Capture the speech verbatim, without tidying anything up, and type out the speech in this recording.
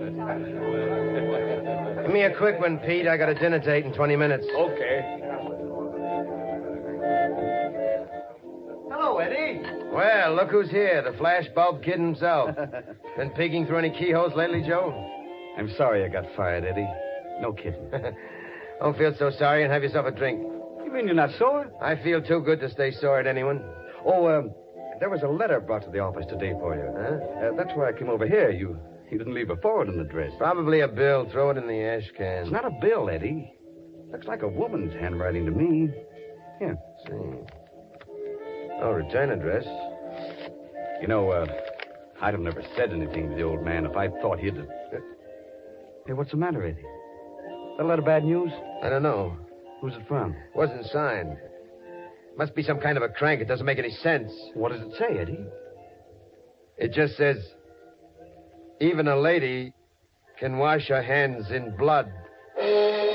Give me a quick one, Pete. I got a dinner date in twenty minutes. Okay. Hello, Eddie. Well, look who's here, the flashbulb kid himself. Been peeking through any keyholes lately, Joe? I'm sorry I got fired, Eddie. No kidding. Don't feel so sorry and have yourself a drink. You mean you're not sore? I feel too good to stay sore at anyone. Oh, um, there was a letter brought to the office today for you. Huh? Uh, that's why I came over here. You you didn't leave a forwarding address. Probably a bill. Throw it in the ash can. It's not a bill, Eddie. Looks like a woman's handwriting to me. Here. See. Oh, return address. You know, uh, I'd have never said anything to the old man if I thought he'd... Uh, hey, what's the matter, Eddie? That a lot of bad news? I don't know. Who's it from? Wasn't signed. Must be some kind of a crank. It doesn't make any sense. What does it say, Eddie? It just says, even a lady can wash her hands in blood.